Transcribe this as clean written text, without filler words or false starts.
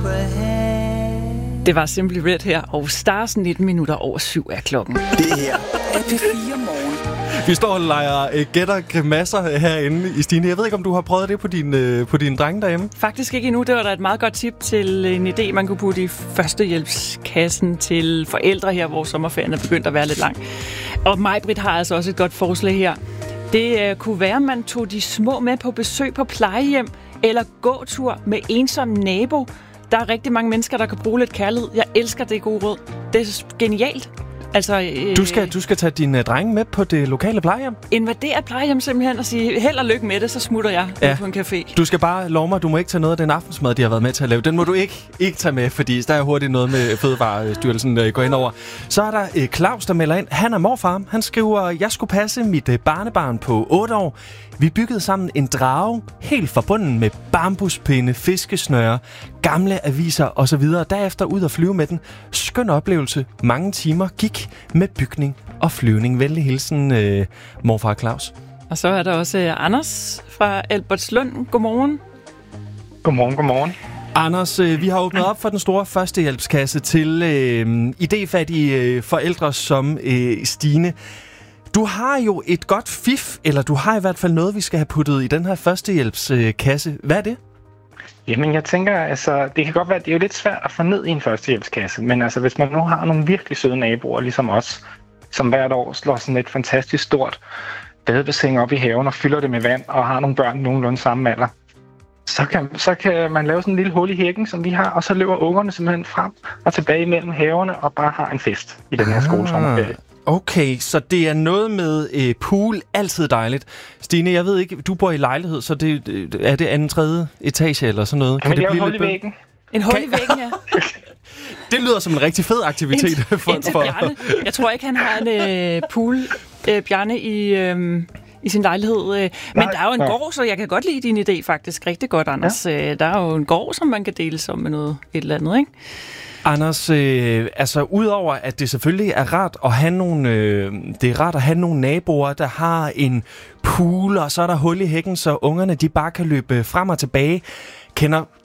Det var Simply Red her, og Stars 19 minutter over 7 er klokken. Det her er P4 Morgen. Vi står og leger gætter grimasser herinde i Stine. Jeg ved ikke, om du har prøvet det på din drenge derhjemme? Faktisk ikke endnu. Det var da et meget godt tip til en idé, man kunne putte i førstehjælpskassen til forældre her, hvor sommerferien er begyndt at være lidt lang. Og Maj-Britt har altså også et godt forslag her. Det kunne være, at man tog de små med på besøg på plejehjem eller gåtur med ensom nabo. Der er rigtig mange mennesker, der kan bruge lidt kærlighed. Jeg elsker det gode råd. Det er genialt. Altså, Du skal tage dine drenge med på det lokale plejehjem? Invadere plejehjem simpelthen og sige, held og lykke med det, så smutter jeg på en café. Du skal bare love mig, du må ikke tage noget af den aftensmad, de har været med til at lave. Den må du ikke tage med, fordi der er hurtigt noget med Fødevarestyrelsen går ind over. Så er der Claus, der melder ind. Han er morfar. Han skriver, jeg skulle passe mit barnebarn på 8 år. Vi byggede sammen en drage, helt forbundet med bambuspinde, fiskesnøre, gamle aviser osv. Derefter ud og flyve med den. Skøn oplevelse. Mange timer gik med bygning og flyvning. Venlig hilsen, morfar Claus. Og så er der også Anders fra Albertslund. Godmorgen. Godmorgen. Anders, vi har åbnet op for den store førstehjælpskasse til idéfattige forældre som Stine. Du har jo et godt fif, eller du har i hvert fald noget, vi skal have puttet i den her førstehjælpskasse. Hvad er det? Jamen, jeg tænker, altså, det kan godt være, det er jo lidt svært at få ned i en førstehjælpskasse, men altså, hvis man nu har nogle virkelig søde naboer, ligesom os, som hvert år slår sådan et fantastisk stort badebassin op i haven og fylder det med vand, og har nogle børn nogenlunde samme alder, så kan man lave sådan en lille hul i hækken, som vi har, og så løber ungerne simpelthen frem og tilbage mellem haverne og bare har en fest i den her skolesommerferie. Okay, så det er noget med pool, altid dejligt. Stine, jeg ved ikke, du bor i lejlighed, så er det anden, tredje etage eller sådan noget? Kan det blive hul i væggen? En hul i væggen, ja. Det lyder som en rigtig fed aktivitet for Bjarne. Jeg tror ikke, han har en pool, Bjarne, i sin lejlighed. Men der er jo en gård, så jeg kan godt lide din idé faktisk rigtig godt, Anders. Ja. Der er jo en gård, som man kan dele som med noget et eller andet, ikke? Anders, altså udover at det selvfølgelig er rart at have nogle, naboer, der har en pool, og så er der hul i hækken, så ungerne de bare kan løbe frem og tilbage. Kender